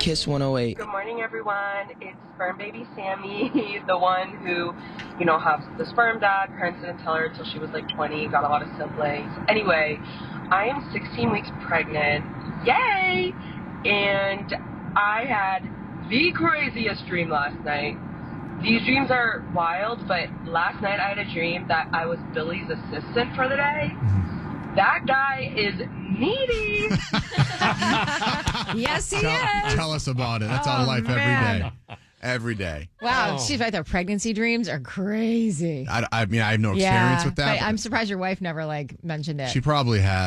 Kiss 108. Good morning, everyone. It's sperm baby Sammy, the one who, has the sperm dad. Parents didn't tell her until she was like 20, got a lot of siblings. Anyway, I am 16 weeks pregnant. Yay! And I had the craziest dream last night. These dreams are wild, but last night I had a dream that I was Billy's assistant for the day. That guy is needy. Yes, he is. Tell us about it. That's our life man. every day. Every day. Wow, she's right there. Pregnancy dreams are crazy. I mean, I have no experience with that. But I'm surprised your wife never mentioned it. She probably has.